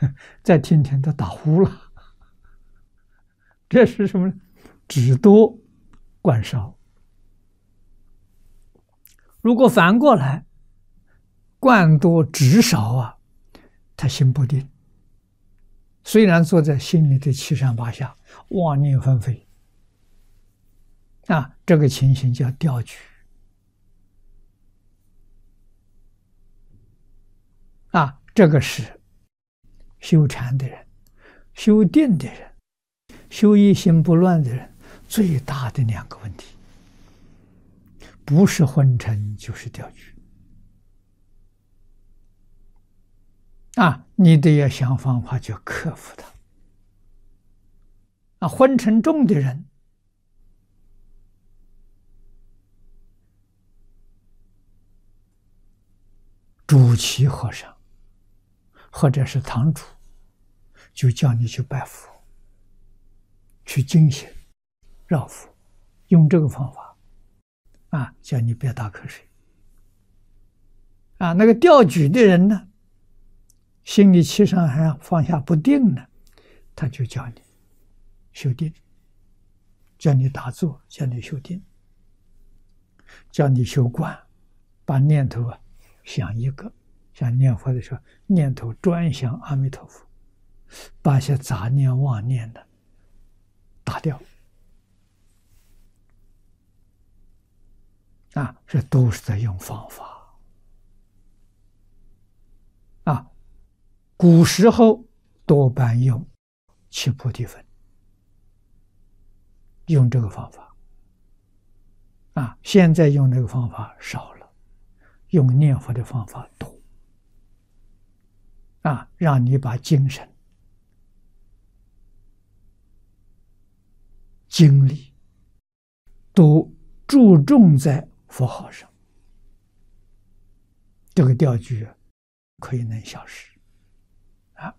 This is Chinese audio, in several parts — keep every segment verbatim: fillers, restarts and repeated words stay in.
再听听都打呼了。这是什么呢？只多惯少。如果反过来，惯多执少啊，他心不定。虽然坐在心里的七上八下，妄念纷飞，啊，这个情形叫掉举。啊，这个是修禅的人、修定的人、修一心不乱的人最大的两个问题，不是昏沉就是掉举。啊，你得要想方法去克服它。啊，昏沉重的人，主齐和尚或者是堂主，就叫你去拜佛、去精行、绕佛，用这个方法，啊，叫你别打瞌睡。啊，那个掉举的人呢，心里七上还放下不定呢，他就叫你修定，叫你打坐，叫你修定，叫你修观，把念头啊想一个，像念佛的时候，念头专想阿弥陀佛，把些杂念妄念的打掉。啊，这都是在用方法。啊，古时候多半用七菩提分，用这个方法。啊，现在用那个方法少了，用念佛的方法多。啊，让你把精神、精力都注重在佛号上，这个掉举可以能消失。啊，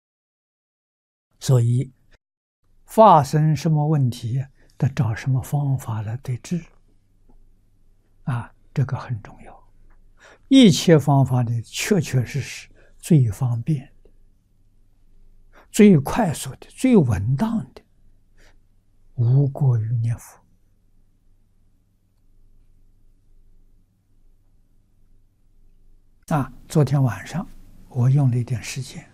所以发生什么问题，得找什么方法来对治。啊，这个很重要。一切方法呢，确确实实最方便的、最快速的、最稳当的，无过于念佛。啊，昨天晚上我用了一点时间，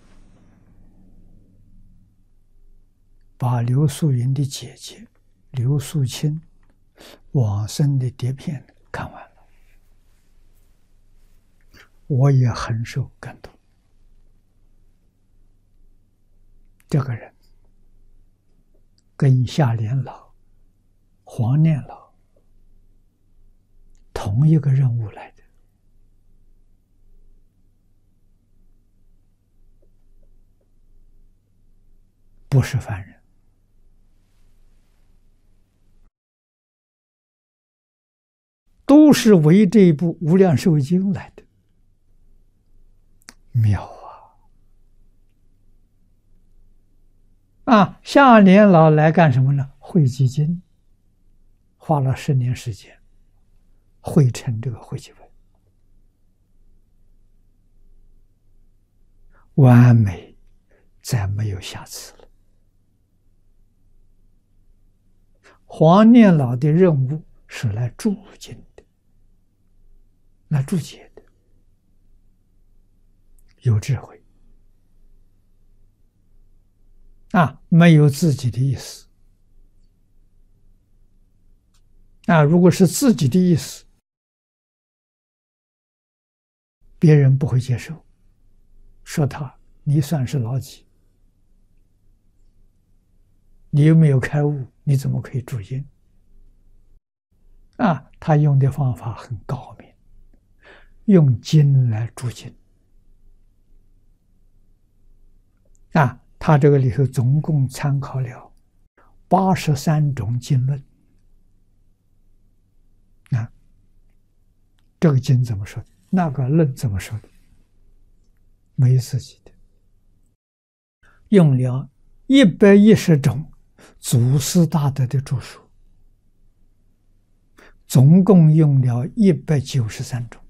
把刘素云的姐姐刘素清往生的碟片看完了，我也很受感动。这个人跟夏莲老、黄念老同一个任务来的。不是凡人，都是为这一部《无量寿经》来的，妙啊！啊，夏莲老来干什么呢？汇集经，花了十年时间汇成这个汇集本，完美，再没有瑕疵了。黄念老的任务是来注经的，来注解的，有智慧啊，没有自己的意思啊。如果是自己的意思，别人不会接受，说他你算是老几？你又没有开悟，你怎么可以注经？啊，他用的方法很高明，用经来注经。啊，他这个里头总共参考了八十三种经论。啊，这个经怎么说的？那个论怎么说的？没有自己的，用了一百一十种祖师大德的著述，总共用了一百九十三种。